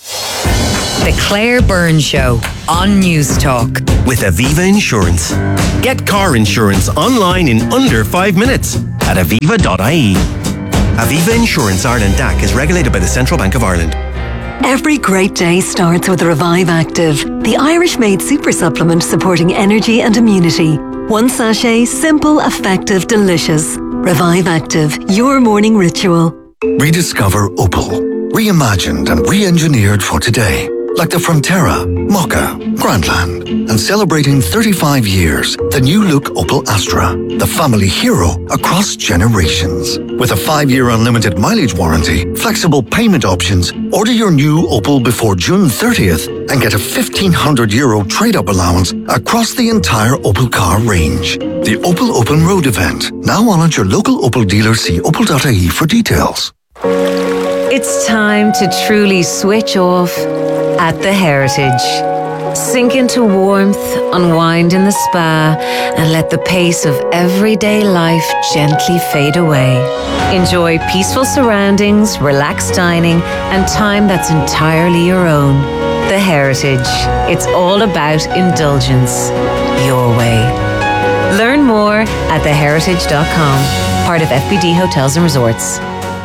The Claire Byrne Show on News Talk. With Aviva Insurance. Get car insurance online in under 5 minutes at aviva.ie. Aviva Insurance Ireland DAC is regulated by the Central Bank of Ireland. Every great day starts with Revive Active, the Irish-made super supplement supporting energy and immunity. 1 sachet, simple, effective, delicious. Revive Active, your morning ritual. Rediscover Opel. Reimagined and re-engineered for today. Like the Frontera, Mokka, Grandland. And celebrating 35 years, the new look Opel Astra. The family hero across generations. With a 5-year unlimited mileage warranty, flexible payment options, order your new Opel before June 30th and get a €1,500 trade-up allowance across the entire Opel car range. The Opel Open Road event, now on at your local Opel dealer. See opel.ie for details. It's time to truly switch off at the Heritage. Sink into warmth, unwind in the spa, and let the pace of everyday life gently fade away. Enjoy peaceful surroundings, relaxed dining, and time that's entirely your own. The Heritage. It's all about indulgence. Your way. Learn more at theheritage.com. Part of FBD Hotels and Resorts.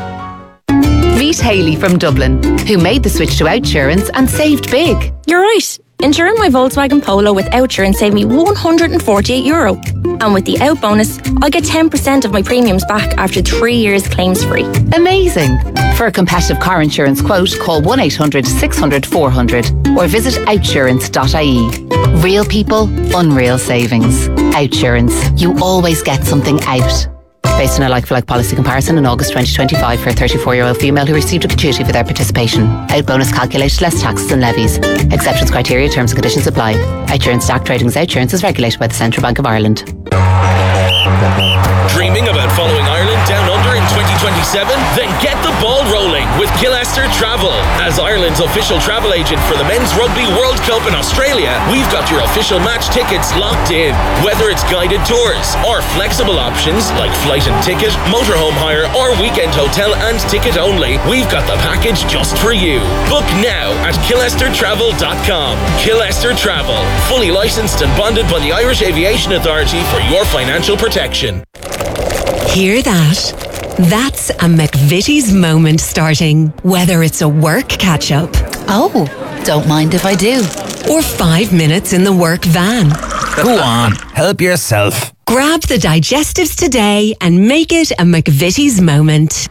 Meet Hayley from Dublin, who made the switch to Outsurance and saved big. You're right. Insuring my Volkswagen Polo with Outsurance saved me €148. And with the Out bonus, I get 10% of my premiums back after 3 years claims free. Amazing. For a competitive car insurance quote, call 1-800-600-400 or visit outsurance.ie. Real people, unreal savings. Outsurance. You always get something out. Based on a like-for-like policy comparison in August 2025 for a 34-year-old female who received a gratuity for their participation. Out bonus calculated less taxes and levies. Exceptions, criteria, terms and conditions apply. Outsurance DAC Tradings Outsurance is regulated by the Central Bank of Ireland. Dreaming about following Ireland down under in 2027? Then get the ball rolling with Killester Travel. As Ireland's official travel agent for the Men's Rugby World Cup in Australia, we've got your official match tickets locked in. Whether it's guided tours or flexible options like flight and ticket, motorhome hire or weekend hotel and ticket only, we've got the package just for you. Book now at KillesterTravel.com. Killester Travel, fully licensed and bonded by the Irish Aviation Authority for your financial protection. Hear that? That's a McVitie's moment starting. Whether it's a work catch-up. Oh, don't mind if I do. Or 5 minutes in the work van. Go on, help yourself. Grab the digestives today and make it a McVitie's moment.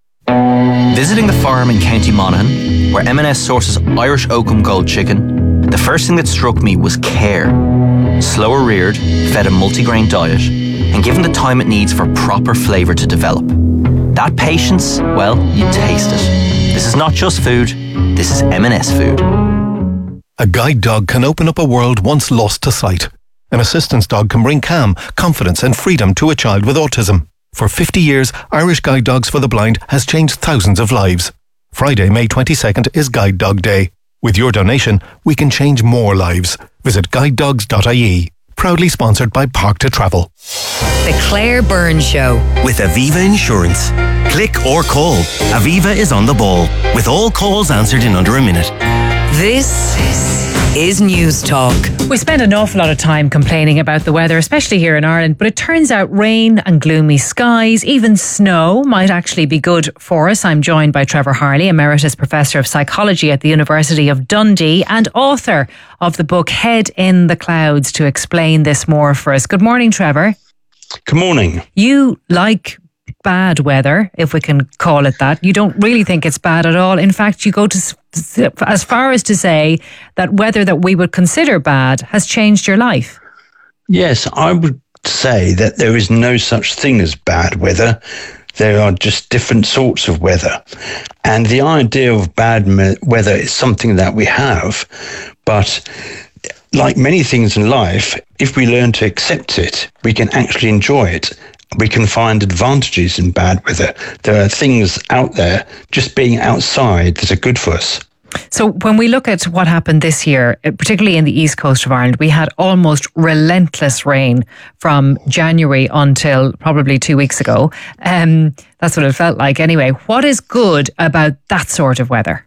Visiting the farm in County Monaghan, where M&S sources Irish Oakham Gold chicken, the first thing that struck me was care. Slower reared, fed a multigrain diet, and given the time it needs for proper flavour to develop. That patience, well, you taste it. This is not just food, this is M&S food. A guide dog can open up a world once lost to sight. An assistance dog can bring calm, confidence and freedom to a child with autism. For 50 years, Irish Guide Dogs for the Blind has changed thousands of lives. Friday, May 22nd is Guide Dog Day. With your donation, we can change more lives. Visit guidedogs.ie. Proudly sponsored by Park to Travel. The Claire Byrne Show. With Aviva Insurance. Click or call. Aviva is on the ball. With all calls answered in under a minute. This is News Talk. We spend an awful lot of time complaining about the weather, especially here in Ireland, but it turns out rain and gloomy skies, even snow, might actually be good for us. I'm joined by Trevor Harley, Emeritus Professor of Psychology at the University of Dundee and author of the book Head in the Clouds, to explain this more for us. Good morning, Trevor. Good morning. You like bad weather, if we can call it that. You don't really think it's bad at all. In fact, you go to as far as to say that weather that we would consider bad has changed your life. Yes, I would say that there is no such thing as bad weather. There are just different sorts of weather. And the idea of bad weather is something that we have. But like many things in life, if we learn to accept it, we can actually enjoy it. We can find advantages in bad weather. There are things out there, just being outside, that are good for us. So when we look at what happened this year, particularly in the east coast of Ireland, we had almost relentless rain from January until probably 2 weeks ago. That's what it felt like anyway. What is good about that sort of weather?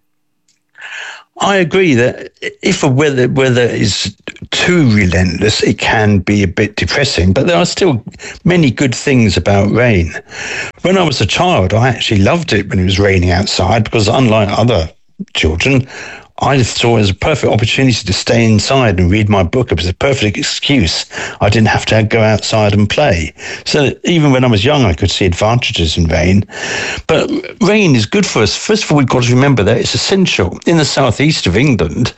I agree that if weather is too relentless, it can be a bit depressing, but there are still many good things about rain. When I was a child, I actually loved it when it was raining outside, because unlike other children, I just saw it as a perfect opportunity to stay inside and read my book. It was a perfect excuse. I didn't have to go outside and play. So even when I was young, I could see advantages in rain. But rain is good for us. First of all, we've got to remember that it's essential. In the southeast of England,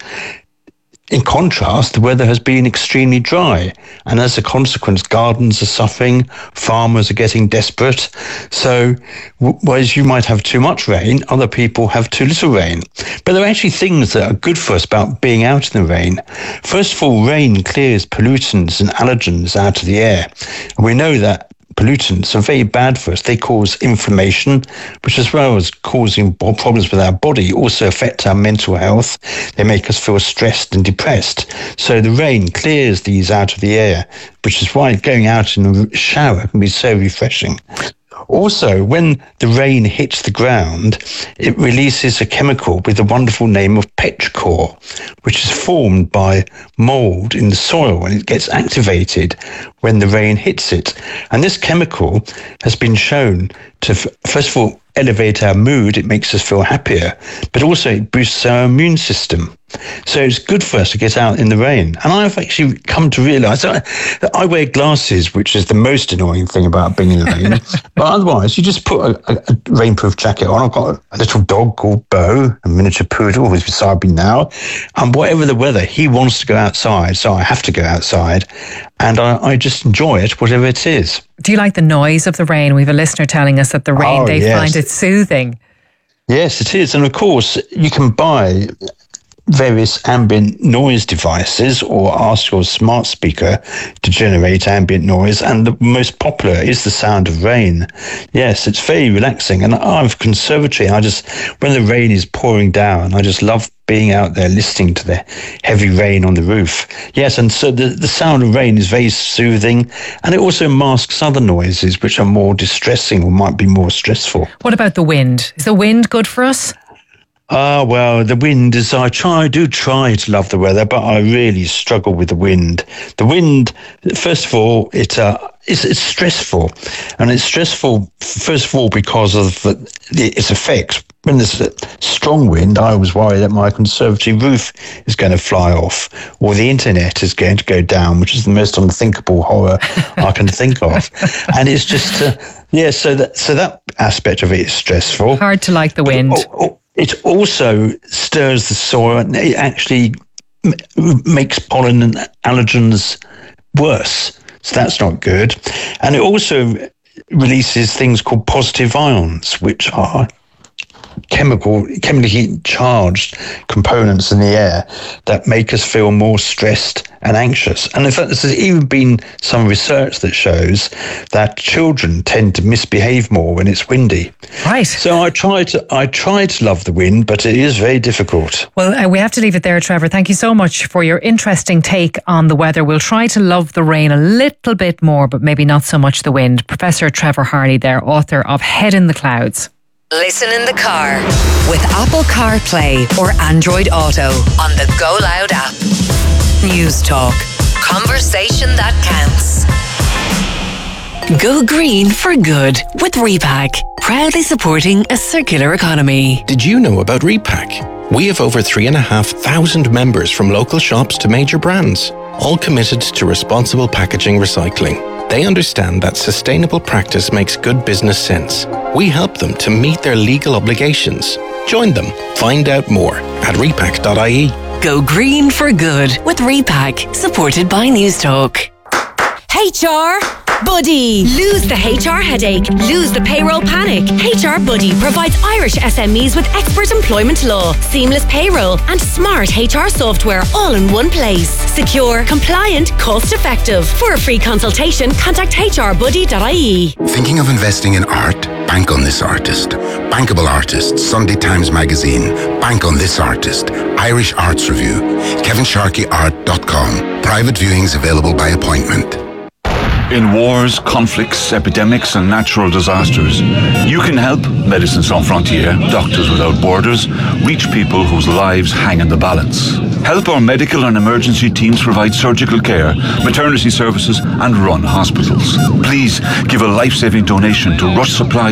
in contrast, the weather has been extremely dry. And as a consequence, gardens are suffering, farmers are getting desperate. So, whereas you might have too much rain, other people have too little rain. But there are actually things that are good for us about being out in the rain. First of all, rain clears pollutants and allergens out of the air. And we know that pollutants are very bad for us. They cause inflammation, which, as well as causing problems with our body, also affect our mental health. They make us feel stressed and depressed. So the rain clears these out of the air, which is why going out in a shower can be so refreshing. Also, when the rain hits the ground, it releases a chemical with the wonderful name of petrichor, which is formed by mold in the soil, and it gets activated when the rain hits it. And this chemical has been shown to, first of all, elevate our mood. It makes us feel happier, but also it boosts our immune system. So it's good for us to get out in the rain. And I've actually come to realise that I wear glasses, which is the most annoying thing about being in the rain. But otherwise, you just put a rainproof jacket on. I've got a little dog called Bo, a miniature poodle who's beside me now. And whatever the weather, he wants to go outside, so I have to go outside. And I just enjoy it, whatever it is. Do you like the noise of the rain? We have a listener telling us that the rain, find it soothing. Yes, it is. And of course, you can buy various ambient noise devices or ask your smart speaker to generate ambient noise, and the most popular is the sound of rain. Yes, it's very relaxing, and I have a conservatory. When the rain is pouring down, I just love being out there listening to the heavy rain on the roof. Yes, and so the sound of rain is very soothing, and it also masks other noises which are more distressing or might be more stressful. What about the wind? Is the wind good for us? Well, the wind is, I do try to love the weather, but I really struggle with the wind. The wind, first of all, it's stressful. And it's stressful, first of all, because of its effects. When there's a strong wind, I always worry that my conservatory roof is going to fly off, or the internet is going to go down, which is the most unthinkable horror I can think of. And it's just, so that aspect of it is stressful. Hard to like the wind. It also stirs the soil, and it actually makes pollen and allergens worse. So that's not good. And it also releases things called positive ions, which are chemically charged components in the air that make us feel more stressed and anxious. And in fact, there's even been some research that shows that children tend to misbehave more when it's windy. Right. So I try to love the wind, but it is very difficult. Well, we have to leave it there, Trevor. Thank you so much for your interesting take on the weather. We'll try to love the rain a little bit more, but maybe not so much the wind. Professor Trevor Harley there, author of Head in the Clouds. Listen in the car with Apple CarPlay or Android Auto on the Go Loud app. News Talk. Conversation that counts. Go green for good with Repack, proudly supporting a circular economy. Did you know about Repack? We have over 3,500 members from local shops to major brands, all committed to responsible packaging recycling. They understand that sustainable practice makes good business sense. We help them to meet their legal obligations. Join them. Find out more at repack.ie. Go green for good with Repack, supported by News Talk. HR Buddy. Lose the HR headache. Lose the payroll panic. HR Buddy provides Irish SMEs with expert employment law, seamless payroll and smart HR software all in one place. Secure, compliant, cost effective. For a free consultation, contact hrbuddy.ie. Thinking of investing in art? Bank on this artist. Bankable Artists, Sunday Times Magazine. Bank on this artist. Irish Arts Review. KevinSharkeyArt.com. Private viewings available by appointment. In wars, conflicts, epidemics and natural disasters, you can help Médecins Sans Frontières, Doctors Without Borders, reach people whose lives hang in the balance. Help our medical and emergency teams provide surgical care, maternity services and run hospitals. Please give a life-saving donation to Rush Supply